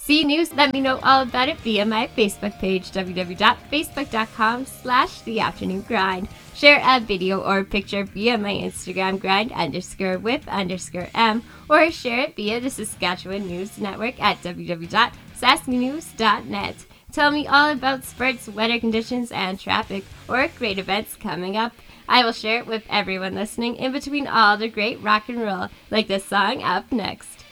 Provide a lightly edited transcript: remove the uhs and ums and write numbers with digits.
See news? Let me know all about it via my Facebook page, www.facebook.com/theafternoongrind. Share a video or picture via my Instagram, grind_with_m, or share it via the Saskatchewan News Network at www.sasknews.net. Tell me all about sports, weather conditions, and traffic, or great events coming up. I will share it with everyone listening in between all the great rock and roll, like this song up next.